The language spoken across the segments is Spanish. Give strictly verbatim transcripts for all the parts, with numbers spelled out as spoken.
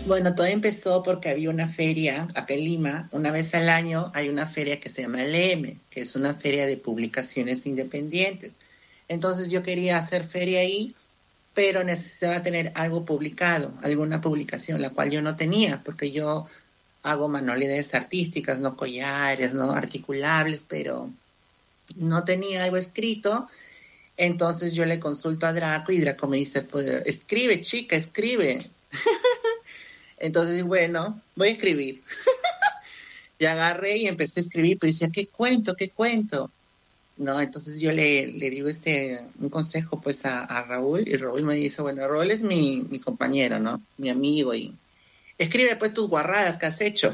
Bueno, todo empezó porque había una feria acá en Lima. Una vez al año hay una feria que se llama L M, que es una feria de publicaciones independientes. Entonces yo quería hacer feria ahí, pero necesitaba tener algo publicado, alguna publicación, la cual yo no tenía, porque yo hago manualidades artísticas, no collares, no articulables, pero no tenía algo escrito. Entonces yo le consulto a Draco y Draco me dice, pues escribe, chica, escribe. Entonces, bueno, voy a escribir. Y agarré y empecé a escribir, pero decía, ¿qué cuento, qué cuento? No, entonces yo le, le digo este, un consejo pues a, a Raúl, y Raúl me dice, bueno, Raúl es mi, mi compañero, ¿no? Mi amigo, y escribe pues tus guarradas que has hecho.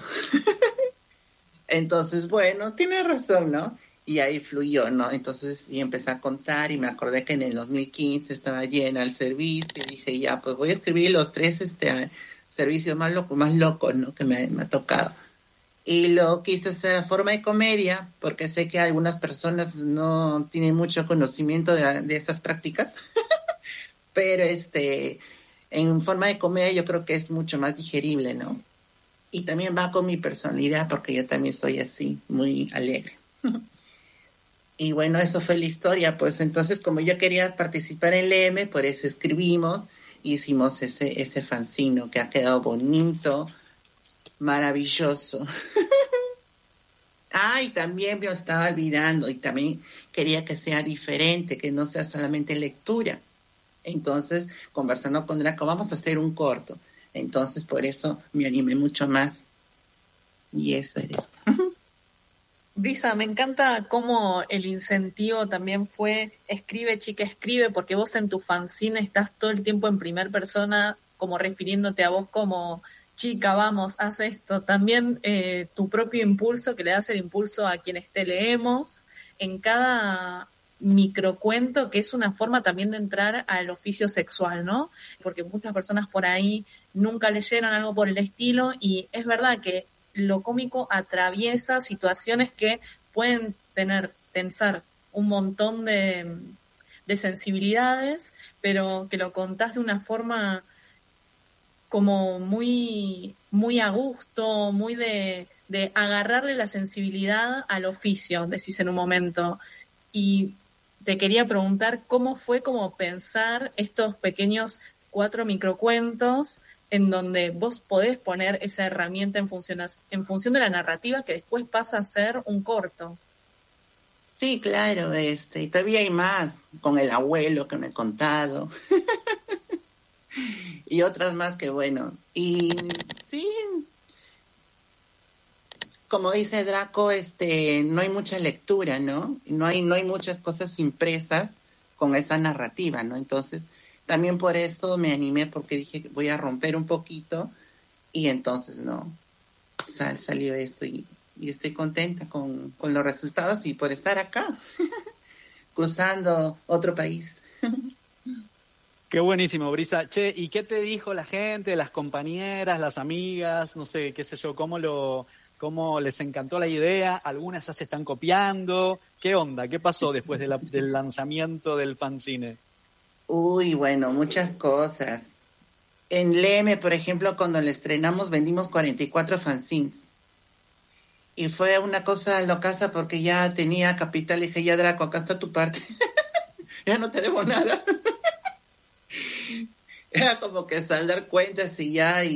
Entonces, bueno, tiene razón, ¿no? Y ahí fluyó, ¿no? Entonces, y empecé a contar, y me acordé que en el dos mil quince estaba llena el servicio, y dije, ya, pues voy a escribir los tres, este... servicios más locos, más locos, ¿no? Que me, me ha tocado. Y lo quise hacer a forma de comedia, porque sé que algunas personas no tienen mucho conocimiento de, de estas prácticas, pero este, en forma de comedia yo creo que es mucho más digerible, ¿no? Y también va con mi personalidad, porque yo también soy así, muy alegre. Y bueno, eso fue la historia, pues entonces como yo quería participar en L M, por eso escribimos, hicimos ese, ese fanzino que ha quedado bonito, maravilloso. Ah, y también me estaba olvidando, y también quería que sea diferente, que no sea solamente lectura. Entonces, conversando con Draco, vamos a hacer un corto. Entonces, por eso me animé mucho más. Y eso es. Brisa, me encanta cómo el incentivo también fue escribe, chica, escribe, porque vos en tu fanzine estás todo el tiempo en primera persona, como refiriéndote a vos como chica, vamos, haz esto. También eh, tu propio impulso, que le das el impulso a quienes te leemos, en cada microcuento, que es una forma también de entrar al oficio sexual, ¿no? Porque muchas personas por ahí nunca leyeron algo por el estilo, y es verdad que lo cómico atraviesa situaciones que pueden tener, tensar un montón de, de sensibilidades, pero que lo contás de una forma como muy, muy a gusto, muy de, de agarrarle la sensibilidad al oficio, decís en un momento. Y te quería preguntar cómo fue como pensar estos pequeños cuatro microcuentos en donde vos podés poner esa herramienta en función, en función de la narrativa que después pasa a ser un corto. Sí, claro, este, y todavía hay más, con el abuelo que me he contado, y otras más que bueno, y sí, como dice Draco, este, no hay mucha lectura, ¿no? No hay, no hay muchas cosas impresas con esa narrativa, ¿no? Entonces, también por eso me animé, porque dije, voy a romper un poquito, y entonces, no, sal, salió eso, y, y estoy contenta con, con los resultados, y por estar acá, cruzando otro país. Qué buenísimo, Brisa. Che, ¿y qué te dijo la gente, las compañeras, las amigas, no sé, qué sé yo, cómo lo, cómo les encantó la idea? ¿Algunas ya se están copiando? ¿Qué onda? ¿Qué pasó después de la, del lanzamiento del fanzine? Uy, bueno, muchas cosas. En L M, por ejemplo, cuando le estrenamos, vendimos cuarenta y cuatro fanzines. Y fue una cosa locaza porque ya tenía capital. Y dije, ya Draco, acá está tu parte. Ya no te debo nada. Era como que saldar cuentas y ya... Y